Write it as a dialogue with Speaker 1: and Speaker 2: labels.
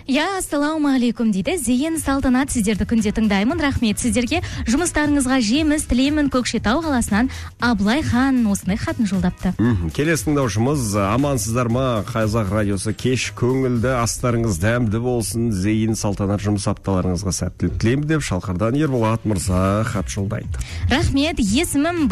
Speaker 1: Ассалаумағалейкум дейді. Зейін Салтанат, сіздерді күнде тыңдаймын. Рахмет сіздерге. Жұмыстарыңызға жеміс тілеймін. Көкшетау қаласынан Абылайхан осындай хатын жолдапты.
Speaker 2: Келесі тыңдаушымыз, амансыздар ма? Қазақ радиосы кеш көңілді, астарыңыз дәмді болсын. Зейін Салтанат жұмыс апталарыңызға сәттілік тілеймін деп Шалқардан Ерболат мырза хат жолдайды.
Speaker 1: Рахмет, есімім